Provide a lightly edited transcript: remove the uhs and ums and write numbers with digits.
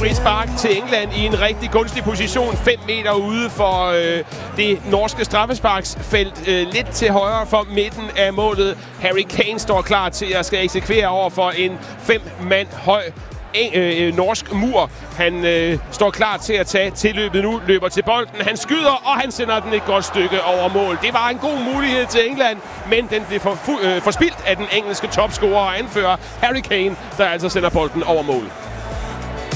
frispark til England i en rigtig gunstig position. 5 meter ude for det norske straffesparksfelt. Lidt til højre for midten af målet. Harry Kane står klar til at skal eksekvere over for en 5-mand høj norsk mur. Han står klar til at tage tilløbet nu, løber til bolden, han skyder, og han sender den et godt stykke over mål. Det var en god mulighed til England, men den blev forspildt af den engelske topscorer og anfører Harry Kane, der altså sender bolden over mål.